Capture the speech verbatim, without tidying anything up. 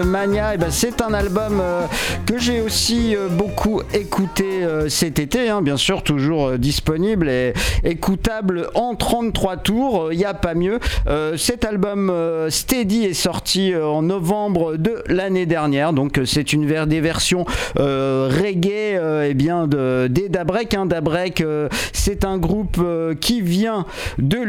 Mania, et ben c'est un album euh, que j'ai aussi euh, beaucoup écouté euh, cet été, hein, bien sûr, toujours euh, disponible et écoutable en trente-trois tours, il euh, n'y a pas mieux. Euh, cet album euh, Steady est sorti euh, en novembre de l'année dernière, donc euh, c'est une ver- des versions euh, reggae euh, eh bien de, des Dabrek. Hein. Dabrek, euh, c'est un groupe euh, qui vient de